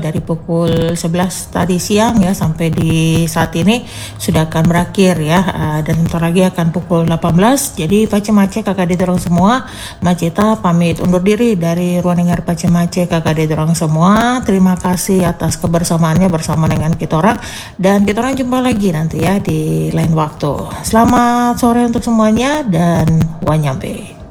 dari pukul 11 tadi siang ya sampai di saat ini sudah akan berakhir ya. Dan bentar lagi akan pukul 18. Jadi Pace-Mace kakak dorong semua, Maceta pamit undur diri dari ruang dengar Pace-Mace kakak dorong semua. Terima kasih atas kebersamaannya bersama dengan kita orang, dan kita orang jumpa lagi nanti ya di lain waktu. Selamat sore untuk semuanya dan wanyambe.